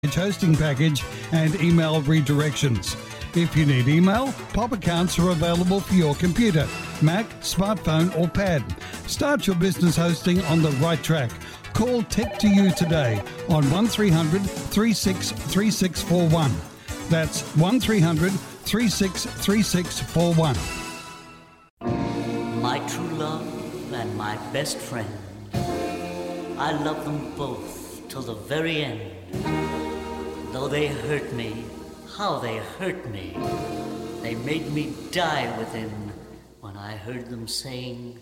hosting package and email redirections. If you need email, POP accounts are available for your computer, Mac, smartphone or pad. Start your business hosting on the right track. Call Tech2You today on 1300 363641. That's 1300 363641. My true love and my best friend. I love them both till the very end. Though they hurt me, how they hurt me. They made me die within when I heard them saying,